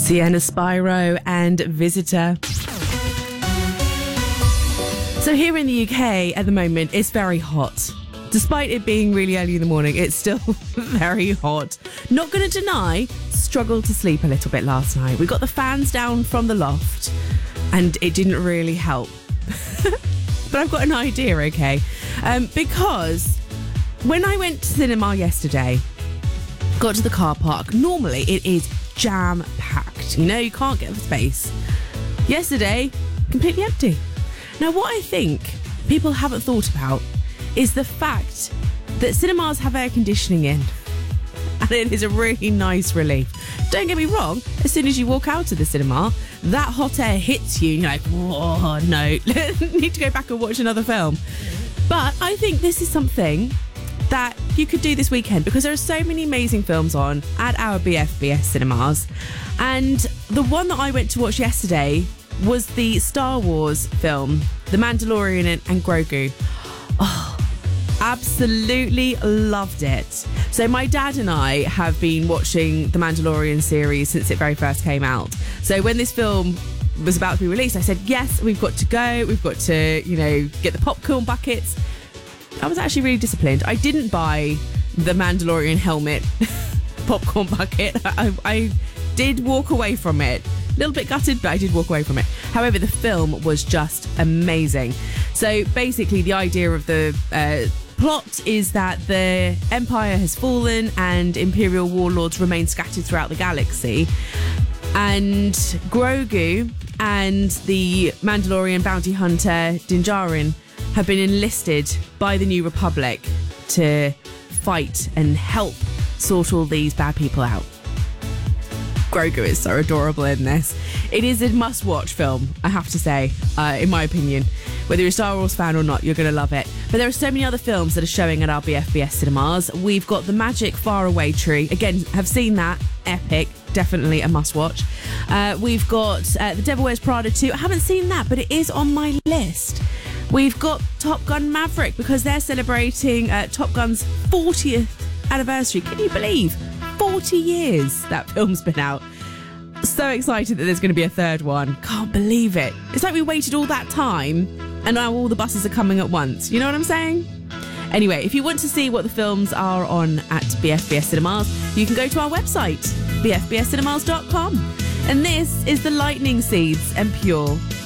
Sienna Spyro and Visitor. So here in the UK at the moment, it's very hot. Despite it being really early in the morning, it's still very hot. Not going to deny, struggled to sleep a little bit last night. We got the fans down from the loft and it didn't really help. But I've got an idea, okay? Because when I went to cinema yesterday, got to the car park, normally it is jam-packed. You know, you can't get the space. Yesterday, completely empty. Now, what I think people haven't thought about is the fact that cinemas have air conditioning in. And it is a really nice relief. Don't get me wrong, as soon as you walk out of the cinema, that hot air hits you and you're like, oh no, need to go back and watch another film. But I think this is something that you could do this weekend because there are so many amazing films on at our BFBS cinemas. And the one that I went to watch yesterday was the Star Wars film, The Mandalorian and Grogu. Oh, absolutely loved it. So my dad and I have been watching the Mandalorian series since it very first came out. So when this film was about to be released, I said, yes, we've got to go. We've got to, get the popcorn buckets. I was actually really disciplined. I didn't buy the Mandalorian helmet popcorn bucket. I did walk away from it. A little bit gutted, but I did walk away from it. However, the film was just amazing. So basically, the idea of the plot is that the Empire has fallen and Imperial warlords remain scattered throughout the galaxy. And Grogu and the Mandalorian bounty hunter Din Djarin have been enlisted by the New Republic to fight and help sort all these bad people out. Grogu is so adorable in this. It is a must-watch film, I have to say, in my opinion. Whether you're a Star Wars fan or not, you're going to love it. But there are so many other films that are showing at our BFBS cinemas. We've got The Magic Faraway Tree. Again, have seen that. Epic. Definitely a must-watch. We've got The Devil Wears Prada 2. I haven't seen that, but it is on my list. We've got Top Gun Maverick because they're celebrating Top Gun's 40th anniversary. Can you believe? 40 years that film's been out. So excited that there's going to be a third one. Can't believe it. It's like we waited all that time and now all the buses are coming at once. You know what I'm saying? Anyway, if you want to see what the films are on at BFBS Cinemas, you can go to our website, bfbscinemas.com. And this is The Lightning Seeds and Pure.